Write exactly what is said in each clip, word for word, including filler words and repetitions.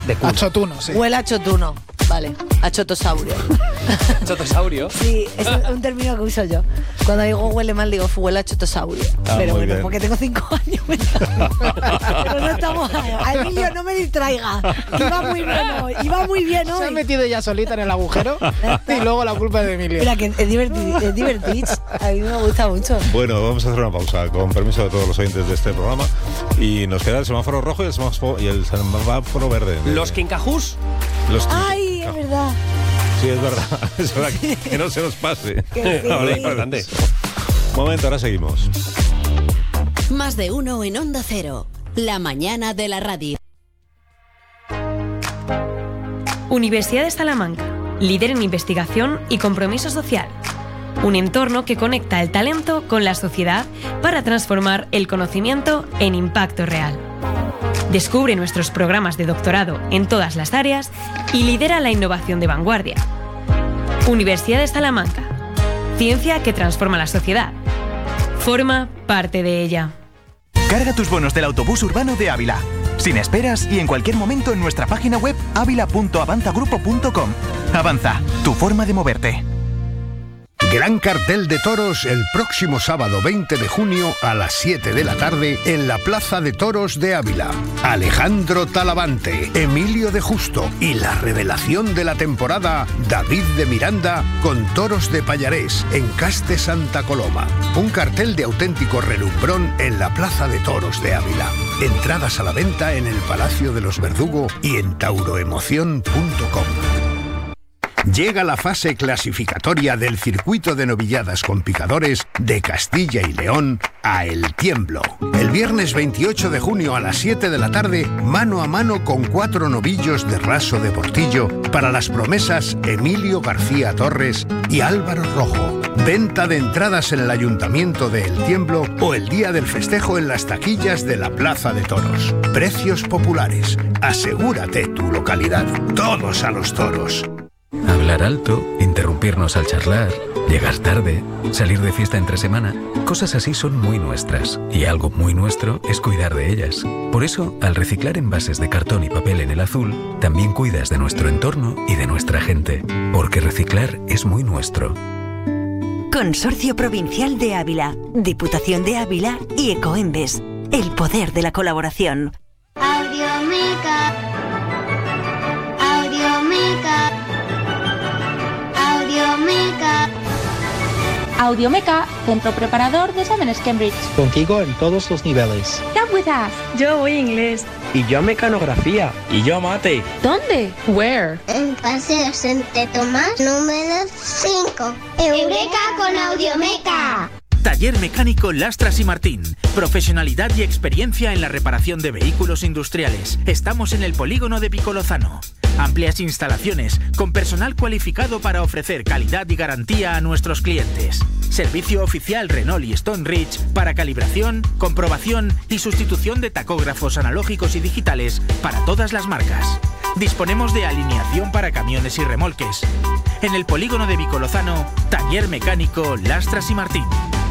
De culo. A chotuno, sí. Huele a chotuno. Vale, a chotosaurio. ¿Chotosaurio? Sí, es un término que uso yo. Cuando digo huele mal, digo huele a chotosaurio. Ah, Pero muy bueno, bien. porque tengo cinco años. Pero no estamos... A Emilio, no me distraiga. Iba muy bien hoy. Iba muy bien hoy. Se ha metido ella solita en el agujero y luego la culpa es de Emilio. Mira, que es divertido. Es divertido. A mí me gusta mucho. Bueno, vamos a hacer una pausa, con permiso de todos los oyentes de este programa. Y nos queda el semáforo rojo y el semáforo, y el semáforo verde. Los quincajús. Los Ay, es verdad. Sí, es verdad. Es verdad que, que no se nos pase. Que sí. Ahora, Importante. Momento, ahora seguimos. Más de uno en Onda Cero. La mañana de la radio. Universidad de Salamanca, líder en investigación y compromiso social. Un entorno que conecta el talento con la sociedad para transformar el conocimiento en impacto real. Descubre nuestros programas de doctorado en todas las áreas y lidera la innovación de vanguardia. Universidad de Salamanca. Ciencia que transforma la sociedad. Forma parte de ella. Carga tus bonos del autobús urbano de Ávila. Sin esperas y en cualquier momento en nuestra página web avila punto avanzagrupo punto com. Avanza, tu forma de moverte. Gran cartel de toros el próximo sábado veinte de junio a las siete de la tarde en la Plaza de Toros de Ávila. Alejandro Talavante, Emilio de Justo y la revelación de la temporada, David de Miranda, con toros de Pallarés en Caste Santa Coloma. Un cartel de auténtico relumbrón en la Plaza de Toros de Ávila. Entradas a la venta en el Palacio de los Verdugo y en tauroemoción punto com. Llega la fase clasificatoria del circuito de novilladas con picadores de Castilla y León a El Tiemblo. El viernes veintiocho de junio a las siete de la tarde, mano a mano con cuatro novillos de raso de Portillo para las promesas Emilio García Torres y Álvaro Rojo. Venta de entradas en el Ayuntamiento de El Tiemblo o el día del festejo en las taquillas de la Plaza de Toros. Precios populares. Asegúrate tu localidad. Todos a los toros. Hablar alto, interrumpirnos al charlar, llegar tarde, salir de fiesta entre semana, cosas así son muy nuestras. Y algo muy nuestro es cuidar de ellas. Por eso, al reciclar envases de cartón y papel en el azul, también cuidas de nuestro entorno y de nuestra gente. Porque reciclar es muy nuestro. Consorcio Provincial de Ávila, Diputación de Ávila y Ecoembes. El poder de la colaboración. Audiomeca. Audiomeca. Audiomeca. Audiomeca, centro preparador de exámenes Cambridge. Contigo en todos los niveles. Come with us. Yo voy inglés. Y yo mecanografía. Y yo mate. ¿Dónde? Where? En Paseo Santo Tomás, número cinco. Eureka con Audiomeca. Taller Mecánico Lastras y Martín. Profesionalidad y experiencia en la reparación de vehículos industriales. Estamos en el polígono de Picolozano. Amplias instalaciones, con personal cualificado para ofrecer calidad y garantía a nuestros clientes. Servicio oficial Renault y Stone Ridge para calibración, comprobación y sustitución de tacógrafos analógicos y digitales para todas las marcas. Disponemos de alineación para camiones y remolques. En el polígono de Picolozano, Taller Mecánico Lastras y Martín.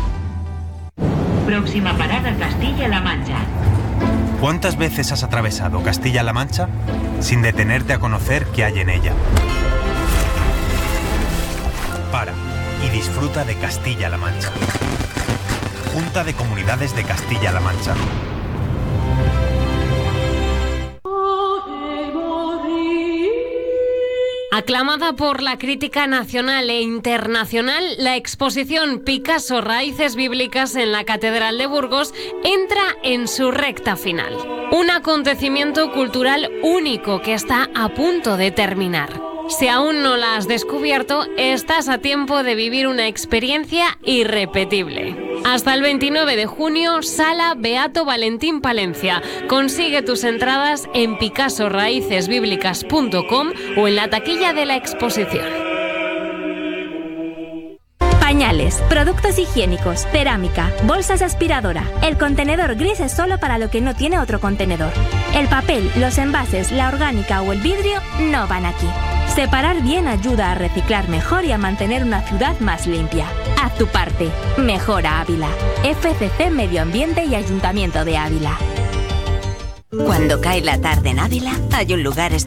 Próxima parada Castilla-La Mancha. ¿Cuántas veces has atravesado Castilla-La Mancha sin detenerte a conocer qué hay en ella? Para y disfruta de Castilla-La Mancha. Junta de Comunidades de Castilla-La Mancha. Aclamada por la crítica nacional e internacional, la exposición Picasso Raíces Bíblicas en la Catedral de Burgos entra en su recta final. Un acontecimiento cultural único que está a punto de terminar. Si aún no la has descubierto, estás a tiempo de vivir una experiencia irrepetible. Hasta el veintinueve de junio, Sala Beato Valentín Palencia. Consigue tus entradas en picasso raíces bíblicas punto com o en la taquilla de la exposición. Pañales, productos higiénicos, cerámica, bolsas aspiradora. El contenedor gris es solo para lo que no tiene otro contenedor. El papel, los envases, la orgánica o el vidrio no van aquí. Separar bien ayuda a reciclar mejor y a mantener una ciudad más limpia. Haz tu parte. Mejora Ávila. F C C Medio Ambiente y Ayuntamiento de Ávila. Cuando cae la tarde en Ávila, hay un lugar